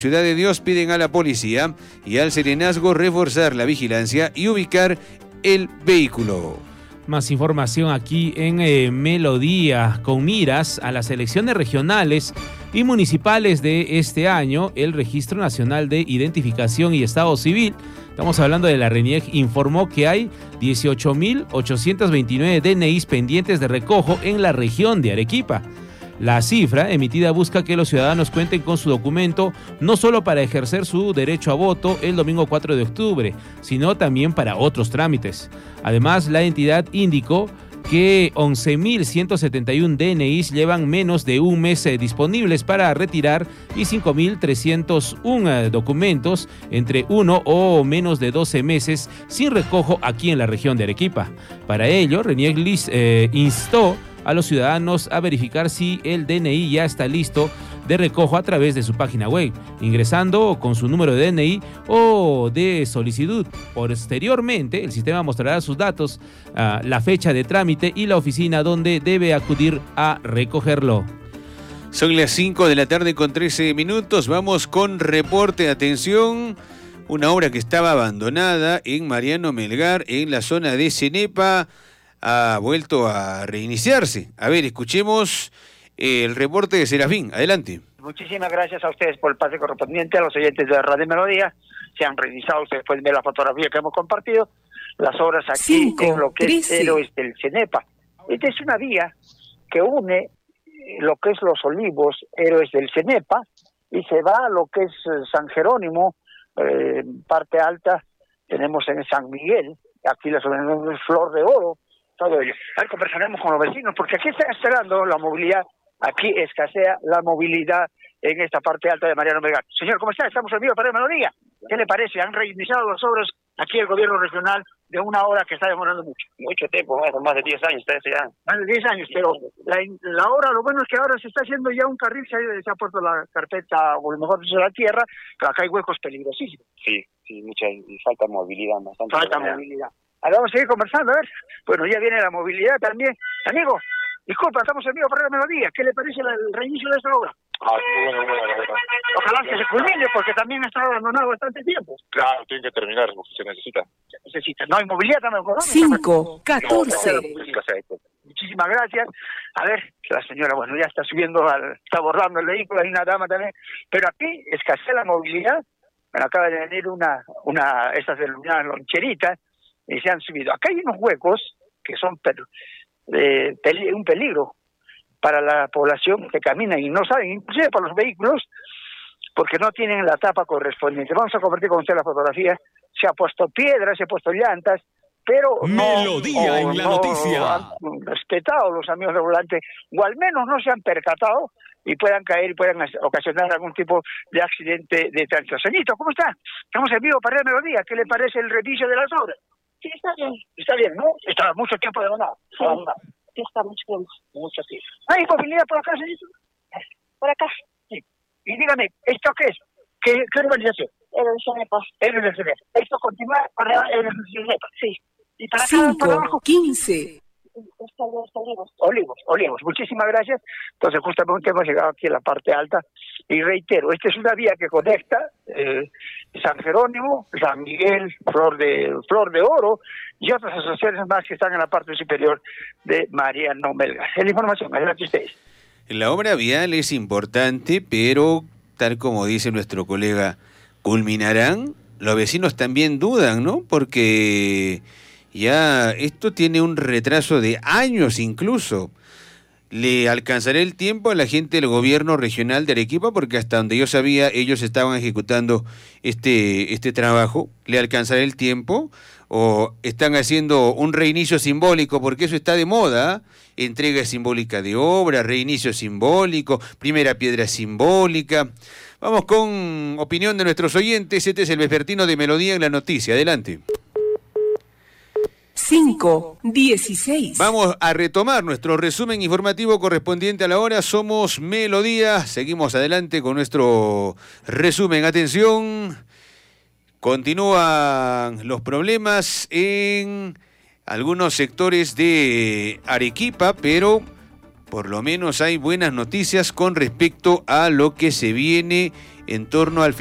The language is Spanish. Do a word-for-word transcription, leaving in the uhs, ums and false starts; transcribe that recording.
Ciudad de Dios piden a la policía y al serenazgo reforzar la vigilancia y ubicar el vehículo. Más información aquí en eh, Melodía. Con miras a las elecciones regionales y municipales de este año, el Registro Nacional de Identificación y Estado Civil, estamos hablando de la RENIEC, informó que hay dieciocho mil ochocientos veintinueve D N Is pendientes de recojo en la región de Arequipa. La cifra emitida busca que los ciudadanos cuenten con su documento no solo para ejercer su derecho a voto el domingo cuatro de octubre, sino también para otros trámites. Además, la entidad indicó que once mil ciento setenta y uno D N Is llevan menos de un mes eh, disponibles para retirar y cinco mil trescientos uno eh, documentos entre uno o menos de doce meses sin recojo aquí en la región de Arequipa. Para ello, RENIEC eh, instó a los ciudadanos a verificar si el D N I ya está listo de recojo a través de su página web, ingresando con su número de D N I o de solicitud. Posteriormente, el sistema mostrará sus datos, uh, la fecha de trámite y la oficina donde debe acudir a recogerlo. Son las cinco de la tarde con trece minutos. Vamos con reporte. Atención, una obra que estaba abandonada en Mariano Melgar, en la zona de Cenepa, ha vuelto a reiniciarse. A ver, escuchemos el reporte de Serafín. Adelante. Muchísimas gracias a ustedes por el pase correspondiente, a los oyentes de Radio Melodía. Se han reiniciado, ustedes pueden ver la fotografía que hemos compartido. Las obras aquí Cinco, en lo que trece. Es Héroes del Cenepa. Esta es una vía que une lo que es Los Olivos, Héroes del Cenepa, y se va a lo que es San Jerónimo, eh, parte alta, tenemos en San Miguel, aquí la zona de Flor de Oro, todo ello. A ver, conversaremos con los vecinos, porque aquí está escalando la movilidad, aquí escasea la movilidad en esta parte alta de Mariano Melgar. Señor, ¿cómo está? Estamos en vivo para Melodía. ¿Qué le parece? Han reiniciado las obras aquí el gobierno regional de una hora que está demorando mucho. Mucho tiempo, más de diez años, trece ya. Más de diez años, pero la, la obra, lo bueno es que ahora se está haciendo ya un carril, se ha, se ha puesto la carpeta, o mejor dicho, la tierra, pero acá hay huecos peligrosísimos. Sí, sí, mucha, y falta movilidad bastante. Falta movilidad. Ahora vamos a seguir conversando, a ver. Bueno, ya viene la movilidad también. Amigo, disculpa, estamos en vivo para la Melodía. ¿Qué le parece el reinicio de esta obra? Ah, bueno, bueno, bueno. Ojalá que se culmine, porque también ha estado abandonado bastante tiempo. Claro, tiene que terminar, porque se necesita. Se necesita. No hay movilidad también. Cinco, catorce. Muchísimas gracias. A ver, la señora, bueno, ya está subiendo, al, está abordando el vehículo, hay una dama también. Pero aquí escasea la movilidad. Bueno, acaba de venir una, una estas denominadas loncheritas, y se han subido. Acá hay unos huecos que son per, eh, peli, un peligro para la población que camina y no saben, inclusive para los vehículos, porque no tienen la tapa correspondiente. Vamos a compartir con usted la fotografía. Se ha puesto piedras, se ha puesto llantas, pero Melodía no, en la no noticia. han respetado los amigos del volante, o al menos no se han percatado y puedan caer y puedan ocasionar algún tipo de accidente de tránsito. Señorito, ¿cómo está? Estamos en vivo para la Melodía. ¿Qué le parece el reinicio de las obras? Sí, está bien. Está bien, ¿no? Está mucho tiempo abandonado. Sí, sí, está mucho tiempo. Mucho tiempo. ¿Hay movilidad por acá, señorito? Por acá. Sí. Y dígame, ¿esto qué es? ¿Qué, qué urbanización? El Cenepa. El Cenepa. ¿Esto continúa para el Cenepa? Sí. ¿Y para acá, para abajo? quince. Olivos. Olivos, olivos. Muchísimas gracias. Entonces, justamente hemos llegado aquí a la parte alta. Y reitero, esta es una vía que conecta eh, San Jerónimo, San Miguel, Flor de Flor de Oro y otras asociaciones más que están en la parte superior de Mariano Melgar. Es la información. Adelante ustedes. La obra vial es importante, pero tal como dice nuestro colega, ¿culminarán? Los vecinos también dudan, ¿no? Porque ya esto tiene un retraso de años incluso. ¿Le alcanzará el tiempo a la gente del gobierno regional de Arequipa? Porque hasta donde yo sabía, ellos estaban ejecutando este, este trabajo. ¿Le alcanzará el tiempo? ¿O están haciendo un reinicio simbólico? Porque eso está de moda. Entrega simbólica de obra, reinicio simbólico, primera piedra simbólica. Vamos con opinión de nuestros oyentes. Este es el vespertino de Melodía en la noticia. Adelante. cinco, dieciséis. Vamos a retomar nuestro resumen informativo correspondiente a la hora. Somos Melodía. Seguimos adelante con nuestro resumen. Atención. Continúan los problemas en algunos sectores de Arequipa, pero por lo menos hay buenas noticias con respecto a lo que se viene en torno al